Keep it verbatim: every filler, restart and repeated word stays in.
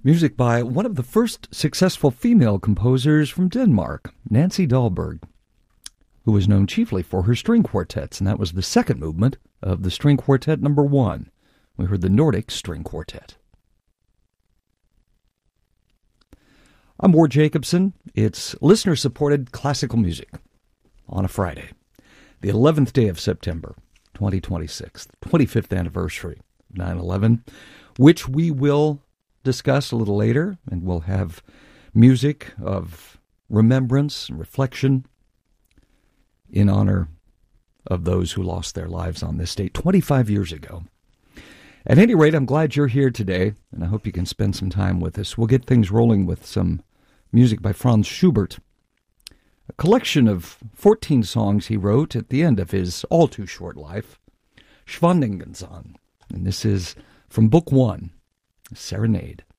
Music by one of the first successful female composers from Denmark, Nancy Dahlberg, who was known chiefly for her string quartets, and that was the second movement of the String Quartet number one. We heard the Nordic String Quartet. I'm Ward Jacobson. It's listener-supported classical music on a Friday, the eleventh day of September, twenty twenty-six, the twenty-fifth anniversary of nine eleven, which we will discuss a little later, and we'll have music of remembrance and reflection in honor of those who lost their lives on this date twenty-five years ago. At any rate, I'm glad you're here today, and I hope you can spend some time with us. We'll get things rolling with some music by Franz Schubert, a collection of fourteen songs he wrote at the end of his all-too-short life, Schwanengesang. And this is from Book One, Serenade.